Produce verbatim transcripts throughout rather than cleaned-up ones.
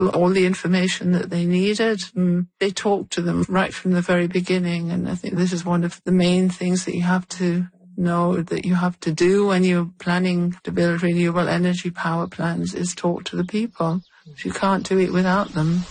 all the information that they needed. And they talked to them right from the very beginning. And I think this is one of the main things that you have to know that you have to do when you're planning to build renewable energy power plants is talk to the people. You can't do it without them.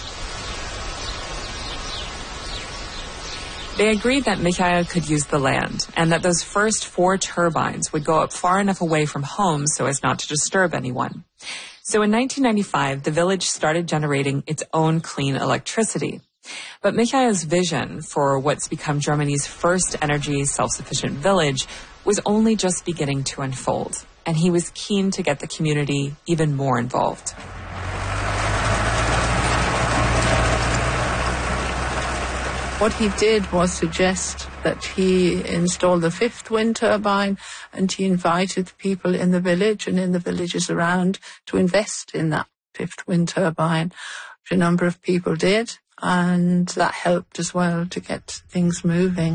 They agreed that Michael could use the land and that those first four turbines would go up far enough away from homes so as not to disturb anyone. So in nineteen ninety-five, the village started generating its own clean electricity. But Michael's vision for what's become Germany's first energy self-sufficient village was only just beginning to unfold, and he was keen to get the community even more involved. What he did was suggest that he install the fifth wind turbine, and he invited people in the village and in the villages around to invest in that fifth wind turbine, which a number of people did, and that helped as well to get things moving.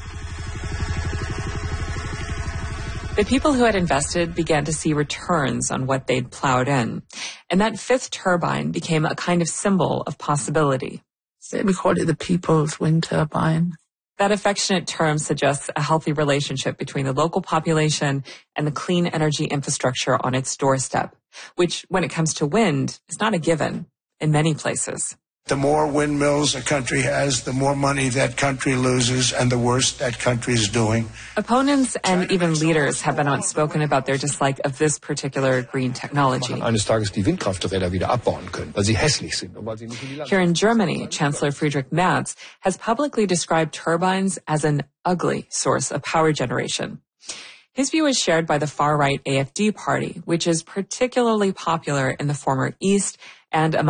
The people who had invested began to see returns on what they'd plowed in, and that fifth turbine became a kind of symbol of possibility. We call it the people's wind turbine. That affectionate term suggests a healthy relationship between the local population and the clean energy infrastructure on its doorstep, which, when it comes to wind, is not a given in many places. The more windmills a country has, the more money that country loses and the worse that country is doing. Opponents and even leaders have been outspoken about their dislike of this particular green technology. Eines Tages die Windkrafträder wieder abbauen können, weil sie hässlich sind. Here in Germany, Chancellor Friedrich Merz has publicly described turbines as an ugly source of power generation. His view is shared by the far-right A F D party, which is particularly popular in the former East and among